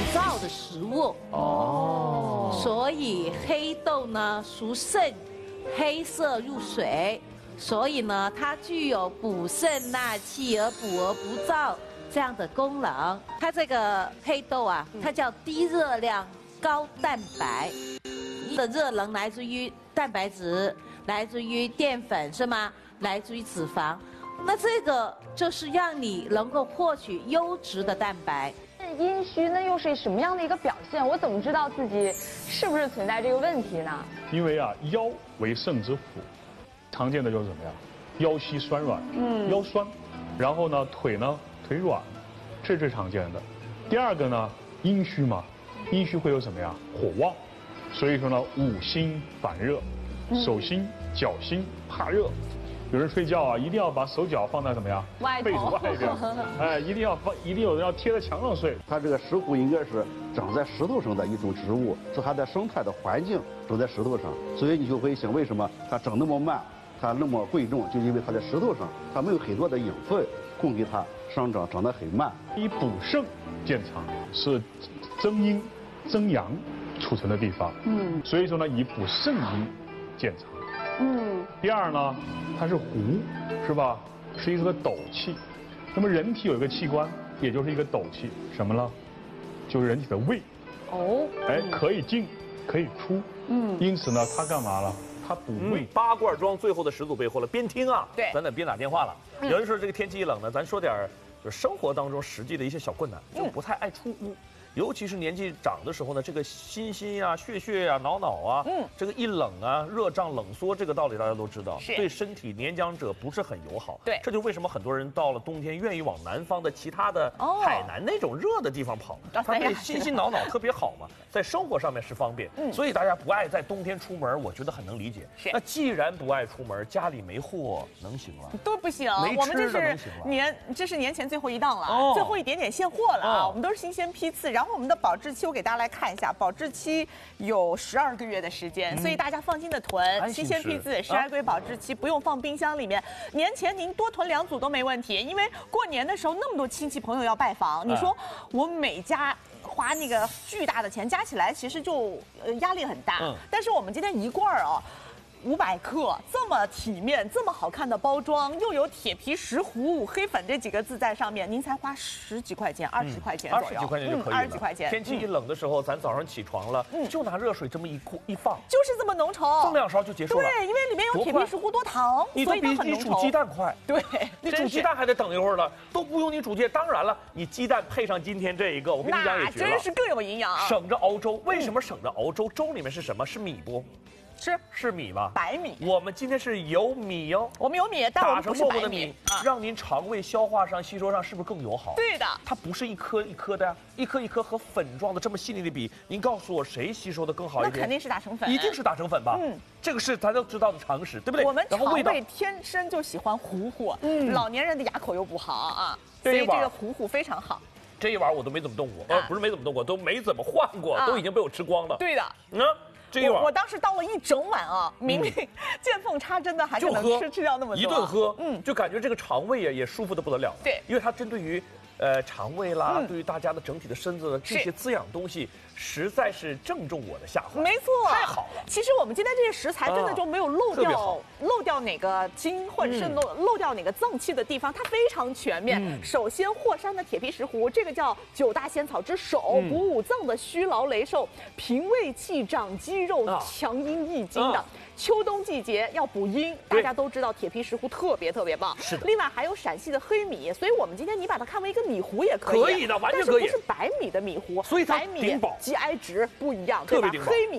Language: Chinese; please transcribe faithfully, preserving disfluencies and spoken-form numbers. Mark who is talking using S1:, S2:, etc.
S1: 燥的食物。
S2: 哦，
S1: 所以黑豆呢属肾，黑色入水，所以呢它具有补肾纳气而补而不燥这样的功能。它这个黑豆啊，它叫低热量高蛋白，的热能来自于蛋白质，来自于淀粉是吗？来自于脂肪。那这个就是让你能够获取优质的蛋白。
S3: 阴虚那又是什么样的一个表现？我怎么知道自己是不是存在这个问题呢？
S4: 因为啊，腰为肾之府，常见的就是什么呀？腰膝酸软，嗯，腰酸，然后呢，腿呢腿软，这是最常见的。第二个呢，阴虚嘛，阴虚会有什么呀？火旺，所以说呢，五心烦热，手心、脚心怕热。有人睡觉啊，一定要把手脚放在什么呀？
S3: 外头
S4: 被子外边，哎，一定要放，一定有人要贴在墙上睡。
S5: 它这个石斛应该是长在石头上的一种植物，是它的生态的环境长在石头上，所以你就会想，为什么它长那么慢，它那么贵重，就因为它在石头上，它没有很多的养分供给它生长，长得很慢。
S4: 以补肾见长，是增阴增阳储存的地方，嗯，所以说呢，以补肾阴见长。嗯，第二呢，它是壶，是吧？是一个斗气。那么人体有一个器官，也就是一个斗气，什么呢？就是人体的胃。哦。哎，可以进，可以出。嗯。因此呢，它干嘛了？它补胃。
S2: 嗯、八卦庄最后的始祖背后了，边听啊，
S3: 对，
S2: 咱得边打电话了。嗯、有人说这个天气一冷呢，咱说点就是生活当中实际的一些小困难，就不太爱出屋。尤其是年纪长的时候呢，这个心心呀、血血呀、脑脑啊，嗯，这个一冷啊，热胀冷缩，这个道理大家都知道，对身体年长者不是很友好。对，这就是为什么很多人到了冬天愿意往南方的其他的海南那种热的地方跑，它对心心脑脑特别好嘛，在生活上面是方便，嗯，所以大家不爱在冬天出门，我觉得很能理解。是，那既然不爱出门，家里没货能行了？
S6: 都不行，
S2: 没
S6: 我们这是年，这是年前最后一档了，最后一点点现货了啊，我们都是新鲜批次。然后我们的保质期，我给大家来看一下，保质期有十二个月的时间，所以大家放心的囤，新鲜批次，十二个月保质期，不用放冰箱里面。年前您多囤两组都没问题，因为过年的时候那么多亲戚朋友要拜访，你说我每家花那个巨大的钱，加起来其实就呃压力很大。但是我们今天一罐儿哦。五百克，这么体面、这么好看的包装，又有铁皮石斛、黑粉这几个字在上面，您才花十几块钱、二十块钱左右，
S2: 二十几块钱就可以了。
S6: 二十几块钱。
S2: 天气一冷的时候，咱早上起床了，就拿热水这么一库一放，
S6: 就是这么浓稠，
S2: 放两勺就结束了。
S6: 对，因为里面有铁皮石斛多糖，所以它很浓稠。
S2: 你煮鸡蛋快，
S6: 对，
S2: 你煮鸡蛋还得等一会儿了，都不用你煮鸡。当然了，你鸡蛋配上今天这一个，我跟你讲也绝了，
S6: 真是更有营养，
S2: 省着熬粥。为什么省着熬粥？粥里面是什么？是米不？
S6: 是
S2: 是米吧？
S6: 白米。
S2: 我们今天是有米哟，
S6: 我们有米，但我们不是白米，
S2: 让您肠胃消化上、吸收上是不是更友好？
S6: 对的，
S2: 它不是一颗一颗的呀，一颗一颗和粉状的这么细腻的比，您告诉我谁吸收的更好一点？
S6: 那肯定是打成粉，
S2: 一定是打成粉吧？嗯，这个是咱都知道的常识，对不对？
S6: 我们肠胃天生就喜欢糊糊，嗯，老年人的牙口又不好啊，所以这个糊糊非常好。
S2: 这一碗我都没怎么动过，呃，不是没怎么动过，都没怎么换过，都已经被我吃光了。
S6: 对的，
S2: 嗯。这一碗
S6: 我, 我当时倒了一整碗啊，明明见缝插针的，还可能吃吃掉那么多，
S2: 一顿喝，嗯，就感觉这个肠胃也也舒服的不得了。
S6: 对，
S2: 因为它针对于呃肠胃啦，嗯、对于大家的整体的身子的这些滋养东西，实在是正中我的下怀。
S6: 没错，
S2: 太好了。
S6: 其实我们今天这些食材真的就没有漏掉、啊、漏掉哪个筋，或者是漏、嗯、漏掉哪个脏器的地方，它非常全面。嗯、首先，霍山的铁皮石斛，这个叫九大仙草之首，嗯、补五脏的虚劳雷寿，平胃气、长肌肉、啊、强阴益精的。啊秋冬季节要补阴，大家都知道铁皮石斛特别特别棒。
S2: 是的。
S6: 另外还有陕西的黑米，所以我们今天你把它看为一个米糊也可以。
S2: 可以的，完全可以。
S6: 但是不是白米的米糊，
S2: 所以它
S6: 白米 G I 值不一样，
S2: 特别顶饱。
S6: 黑米